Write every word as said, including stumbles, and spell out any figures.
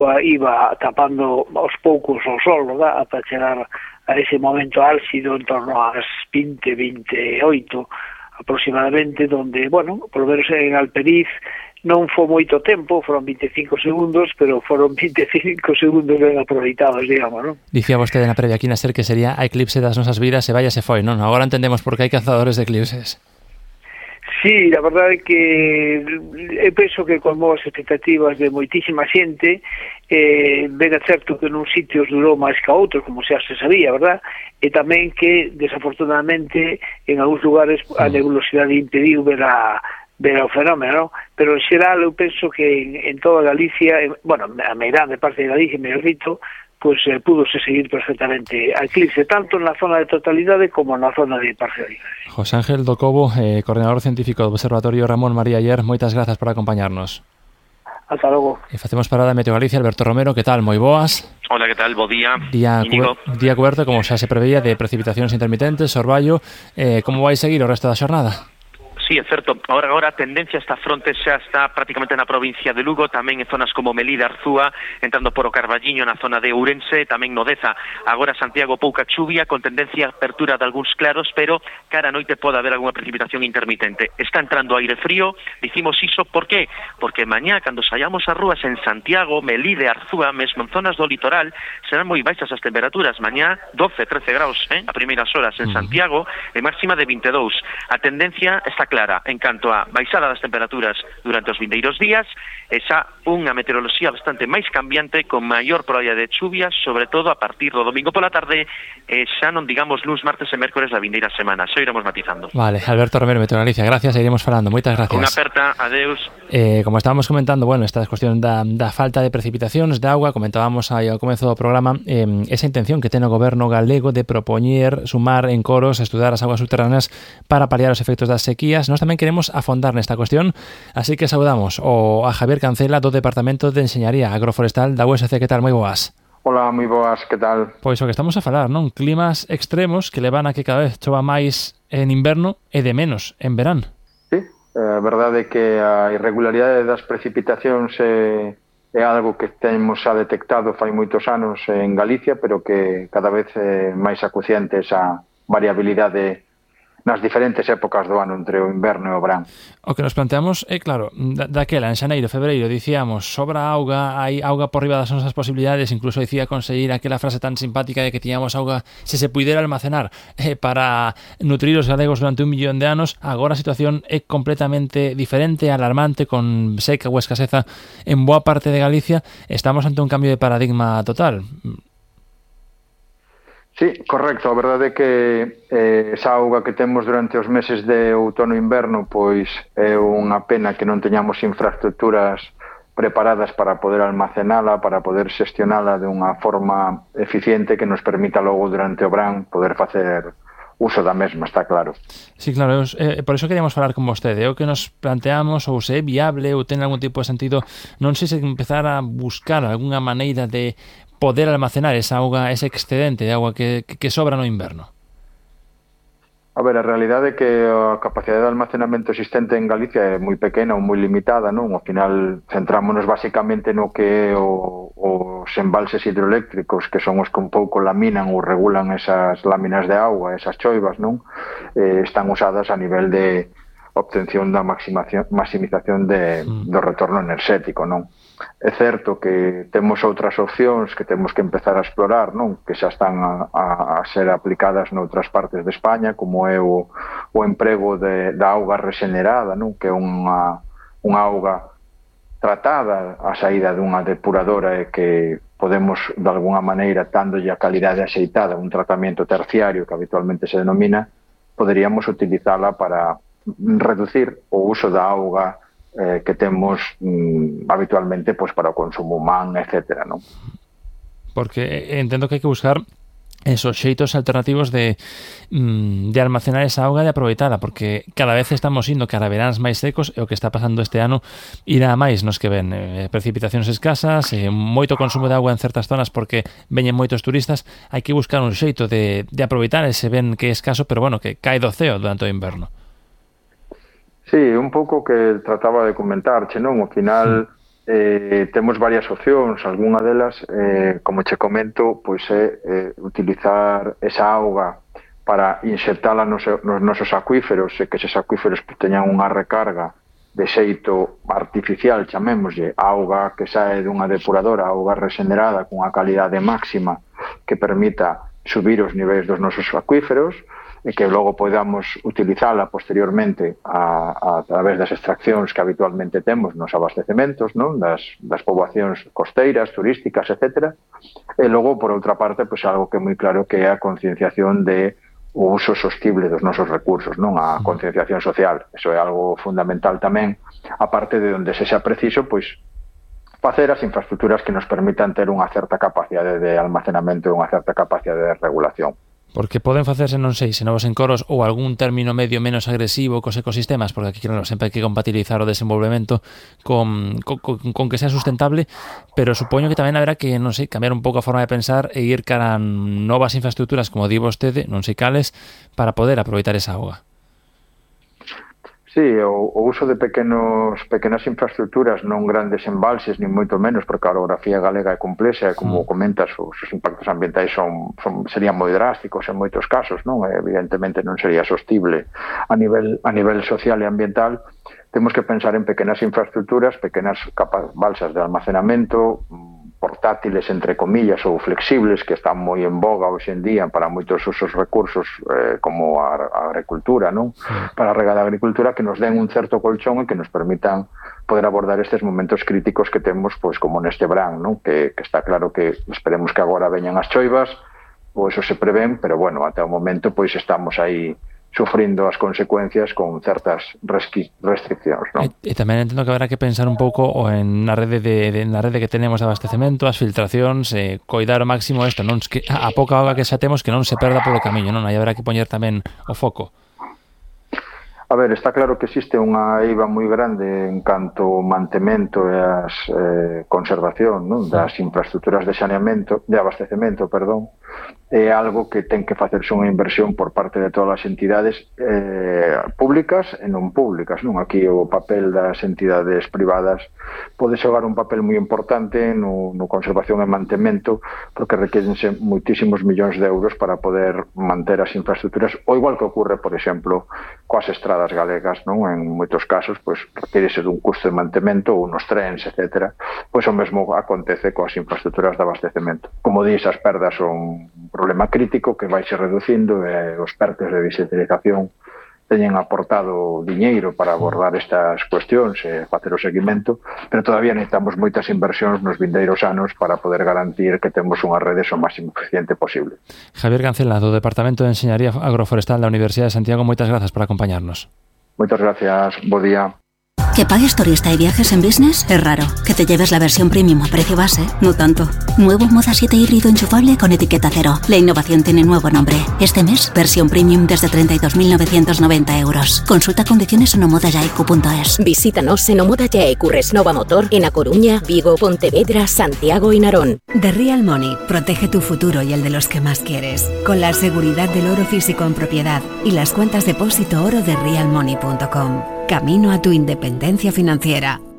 iba tapando aos poucos o sol, verdad, para chegar a ese momento álxido en torno ás vinte, vinte e oito aproximadamente, donde, bueno, por lo menos en Alperiz non foi moito tempo, foron vinte e cinco segundos, pero foron vinte e cinco segundos ben aproveitados, digamos, non? Dicía vostede na previa aquí na SER que sería a eclipse das nosas vidas e vaya se foi, non? Agora entendemos por que hai cazadores de eclipses. Sí, a verdade é que eu penso que colmou as expectativas de moitísima xente, eh, ben é certo que nun sitios durou máis que a outros, como xa se sabía, verdad? E tamén que, desafortunadamente, en algúns lugares a nebulosidade impediu ver a ver o fenómeno, ¿no? Pero en xeral eu penso que en, en toda Galicia, en, bueno, a meirande parte de Galicia, mellor dito, pues eh, púdose seguir perfectamente a eclipse, tanto na zona de totalidade como na zona de parcialidade. José Ángel do Cobo, eh, coordinador científico do Observatorio Ramón María Aller, moitas grazas por acompañarnos. Hasta logo. E facemos parada en Meteo Galicia. Alberto Romero, que tal? Moi boas. Hola, que tal? Bo día. Día, cu- día cuberto, como xa se preveía, de precipitacións intermitentes, orballo. Eh, como vai seguir o resto da xornada? Sí, é certo. Agora, agora a tendencia esta fronte xa está prácticamente na provincia de Lugo, tamén en zonas como Melide, Arzúa, entrando por o Carballiño na zona de Ourense, tamén no Deza. Agora Santiago pouca chuvia, con tendencia a apertura de algúns claros, pero cara a noite pode haber algunha precipitación intermitente. Está entrando aire frío, dicimos iso, por qué? Porque mañá, cando saíamos ás rúas en Santiago, Melide, Arzúa, mesmo en zonas do litoral, serán moi baixas as temperaturas. Mañá doce, trece graus, eh, a primeiras horas en Santiago, e máxima de vinte e dous. A tendencia está clara en canto a baixada das temperaturas durante os vindeiros días, e xa unha meteoroloxía bastante máis cambiante, con maior probabilidade de chuvias, sobre todo a partir do domingo pola tarde, e xa non digamos luns, martes e mércores da vindeira semana. Xa iremos matizando. Vale, Alberto Romero, Meteo Galicia, gracias, iremos falando. Moitas gracias. Unha aperta, adeus. Eh, como estábamos comentando, bueno, esta cuestión da, da falta de precipitacións, de agua, comentábamos aí ao comezo do programa, eh, esa intención que ten o goberno galego de propoñer, sumar en coros, estudar as aguas subterráneas para paliar os efectos das sequías. Nós tamén queremos afondar nesta cuestión, así que saudamos o a Javier Cancela do Departamento de Enxeñaría Agroforestal da U S C. Que tal? Moi boas. Hola, moi boas, que tal? Pois o que estamos a falar, non? Climas extremos que levan a que cada vez chova máis en inverno e de menos en verán. Sí, a verdade é que a irregularidade das precipitacións é, é algo que temos xa detectado fai moitos anos en Galicia, pero que cada vez é máis acuciante esa variabilidade nas diferentes épocas do ano entre o inverno e o verán. O que nos planteamos é, claro, da, daquela, en xaneiro, febreiro, dicíamos, sobra auga, hai auga por riba das nosas posibilidades, incluso dicía conseguir aquela frase tan simpática de que tiñamos auga se se puidera almacenar eh, para nutrir os galegos durante un millón de anos. Agora a situación é completamente diferente, alarmante, con seca ou escaseza en boa parte de Galicia. Estamos ante un cambio de paradigma total. Sí, correcto. A verdade é que eh, esa auga que temos durante os meses de outono e inverno pois é unha pena que non teñamos infraestructuras preparadas para poder almacenala, para poder xestionala de unha forma eficiente que nos permita logo durante o verán poder facer uso da mesma, está claro. Sí, claro, eh, por iso queríamos falar con vostede. O que nos planteamos, ou se é viable ou ten algún tipo de sentido, non sei se empezar a buscar algunha maneira de poder almacenar esa auga, ese excedente de agua que, que sobra no inverno. A ver, a realidade é que a capacidade de almacenamento existente en Galicia é moi pequena ou moi limitada, non? Ao final centrámonos basicamente no que é o, os embalses hidroeléctricos, que son os que un pouco laminan ou regulan esas láminas de agua, esas choivas, non? Eh, están usadas a nivel de obtención da maximización de, do retorno enerxético, non? É certo que temos outras opcións que temos que empezar a explorar, non? Que xa están a, a, a ser aplicadas noutras partes de España, como é o, o emprego de, da auga regenerada, non? Que é unha, unha auga tratada a saída dunha depuradora e que podemos, de alguna maneira, dándolle a calidade axeitada, un tratamento terciario que habitualmente se denomina, poderíamos utilizala para reducir o uso da auga eh, que temos mm, habitualmente pues, para o consumo humano, etcétera, non? Porque entendo que hai que buscar esos xeitos alternativos de, mm, de almacenar esa auga, de aproveitala, porque cada vez estamos indo cara a veráns máis secos e o que está pasando este ano irá máis nos que ven eh, precipitacións escasas, eh, moito consumo de auga en certas zonas porque veñen moitos turistas. Hai que buscar un xeito de, de aproveitar ese ben que é escaso, pero bueno, que cae do ceo durante o inverno. Sí, un pouco que trataba de comentarche, non? Ao final, eh, temos varias opcións. Algúna delas, eh, como che comento, pois é eh, utilizar esa auga para insertala nos, nos nosos acuíferos e que eses acuíferos teñan unha recarga de xeito artificial, chamémoslle, auga que sae dunha depuradora, auga regenerada con unha calidade máxima que permita subir os niveis dos nosos acuíferos e que logo podamos utilizala posteriormente a, a través das extraccións que habitualmente temos nos abastecementos, non? Das, das poboacións costeiras, turísticas, etcétera. E logo, por outra parte, pois algo que é moi claro que é a concienciación de o uso sostible dos nosos recursos, non? A concienciación social. Eso é algo fundamental tamén, aparte de onde se xa preciso, pois facer as infraestructuras que nos permitan ter unha certa capacidade de almacenamento e unha certa capacidade de regulación. Porque poden facerse, non sei, se novos encoros ou algún término medio menos agresivo cos ecosistemas, porque aquí, claro, sempre hai que compatibilizar o desenvolvemento con, con, con que sea sustentable, pero supoño que tamén haberá que, non sei, cambiar un pouco a forma de pensar e ir cara a novas infraestructuras, como di vostede, non sei cales, para poder aproveitar esa auga. Sí, o, o uso de pequenos pequenas infraestructuras, non grandes embalses, ni moito menos, porque a orografía galega é complexa, e como mm. comentas, os, os impactos ambientais son, son serían moi drásticos en moitos casos, non? E, evidentemente non sería sostible a nivel a nivel social e ambiental. Temos que pensar en pequenas infraestructuras, pequenas capas, balsas de almacenamento, portátiles, entre comillas, ou flexibles, que están moi en boga hoxe en día para moitos usos recursos eh, como a, a agricultura, non? Sí. Para a rega da agricultura, que nos den un certo colchón e que nos permitan poder abordar estes momentos críticos que temos, pois como neste verán, non? Que, que está claro que esperemos que agora veñan as choivas, pois eso se prevén, pero bueno, até o momento pois estamos aí sufrindo as consecuencias con certas restriccións, non? E, e tamén entendo que habrá que pensar un pouco en na rede de, de na rede que tenemos de abastecemento, as filtracións, eh, coidar ao máximo isto, non? Que a, a pouca auga que xa temos que non se perda polo camiño, non? Aí habrá que poñer tamén o foco. A ver, está claro que existe unha eiva moi grande en canto ao mantemento e as eh, conservación, non? Das infraestructuras de saneamento, de abastecemento, perdón. É algo que ten que facerse unha inversión por parte de todas as entidades eh, públicas e non públicas, non? Aquí o papel das entidades privadas pode xogar un papel moi importante no, no conservación e mantemento, porque requerense moitísimos millóns de euros para poder manter as infraestructuras, o igual que ocorre, por exemplo, coas estradas galegas, non? En moitos casos, pois, requerese dun custo de mantemento, ou nos trens, etcétera. Pois o mesmo acontece coas infraestructuras de abastecemento. Como dis, as perdas son un problema crítico que vai se reducindo e os pertes de digitalización teñen aportado diñeiro para abordar estas cuestións e facer o seguimento, pero todavía necesitamos moitas inversións nos vindeiros anos para poder garantir que temos unha rede o máximo eficiente posible. Javier Cancela, do Departamento de Enxeñaría Agroforestal da Universidade de Santiago, moitas grazas por acompañarnos. Moitas gracias, bo día. Que pagues turista y viajes en business es raro. Que te lleves la versión premium a precio base, no tanto. Nuevo Moda siete híbrido enchufable con etiqueta cero. La innovación tiene nuevo nombre. Este mes, versión premium desde treinta y dos mil novecientos noventa euros. Consulta condiciones en omoda yaicu punto es. Visítanos en Omoda Yaicu Resnova Motor en A Coruña, Vigo, Pontevedra, Santiago y Narón. The Real Money protege tu futuro y el de los que más quieres. Con la seguridad del oro físico en propiedad y las cuentas depósito oro de real money punto com. Camino a tu independencia financiera.